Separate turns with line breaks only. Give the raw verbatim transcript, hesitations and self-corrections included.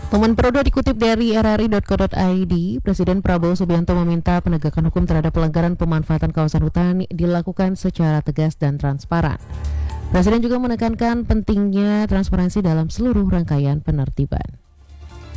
Momen Prodo dikutip dari r r i titik co titik i d, Presiden Prabowo Subianto meminta penegakan hukum terhadap pelanggaran pemanfaatan kawasan hutan dilakukan secara tegas dan transparan. Presiden juga menekankan pentingnya transparansi dalam seluruh rangkaian penertiban.